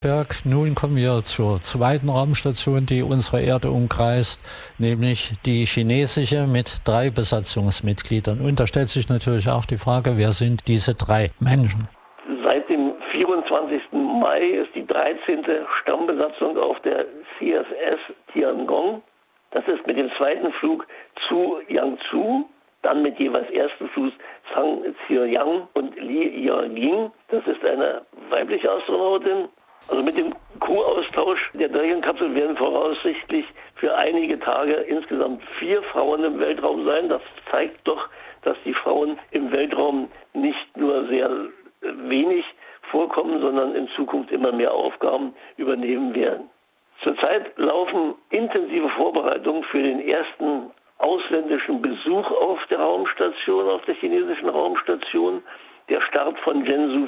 Berg, nun kommen wir zur zweiten Raumstation, die unsere Erde umkreist, nämlich die chinesische mit 3 Besatzungsmitgliedern. Und da stellt sich natürlich auch die Frage, wer sind diese 3 Menschen? Seit dem 24. Mai ist die 13. Stammbesatzung auf der CSS Tiangong. Das ist mit dem zweiten Flug zu Yangzhou, dann mit jeweils ersten Flug Zhang Ziyang und Li Yajing. Das ist eine weibliche Astronautin. Also mit dem Crew-Austausch der Dragon-Kapsel werden voraussichtlich für einige Tage insgesamt 4 Frauen im Weltraum sein. Das zeigt doch, dass die Frauen im Weltraum nicht nur sehr wenig vorkommen, sondern in Zukunft immer mehr Aufgaben übernehmen werden. Zurzeit laufen intensive Vorbereitungen für den ersten ausländischen Besuch auf der Raumstation, auf der chinesischen Raumstation. Der Start von Zhenzhou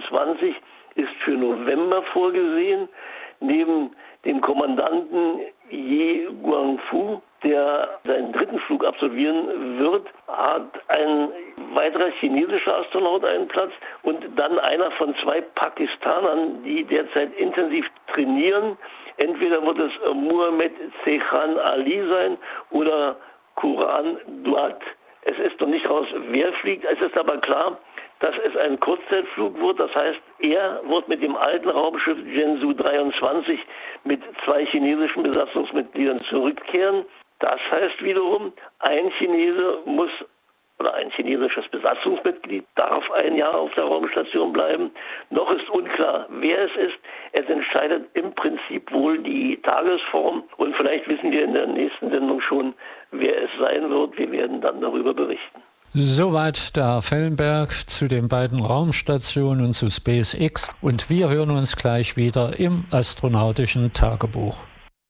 24 ist für November vorgesehen. Neben dem Kommandanten Ye Guangfu, der seinen 3. Flug absolvieren wird, hat ein weiterer chinesischer Astronaut einen Platz und dann einer von 2 Pakistanern, die derzeit intensiv trainieren. Entweder wird es Muhammad Zehran Ali sein oder Quran Duat. Es ist noch nicht raus, wer fliegt. Es ist aber klar, dass es ein Kurzzeitflug wird. Das heißt, er wird mit dem alten Raumschiff Zhenzhou 23 mit 2 chinesischen Besatzungsmitgliedern zurückkehren. Das heißt wiederum, ein Chinese muss oder ein chinesisches Besatzungsmitglied darf ein Jahr auf der Raumstation bleiben. Noch ist unklar, wer es ist. Es entscheidet im Prinzip wohl die Tagesform. Und vielleicht wissen wir in der nächsten Sendung schon, wer es sein wird. Wir werden dann darüber berichten. Soweit der Herr Fellenberg zu den beiden Raumstationen und zu SpaceX. Und wir hören uns gleich wieder im astronautischen Tagebuch.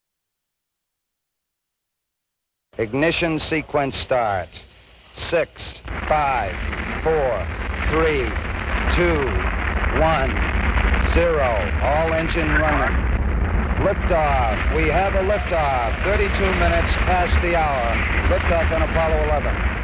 Ignition sequence start. 6, 5, 4, 3, 2, 1, 0. All engine running. Liftoff. We have a liftoff. 32 minutes past the hour. Liftoff on Apollo 11.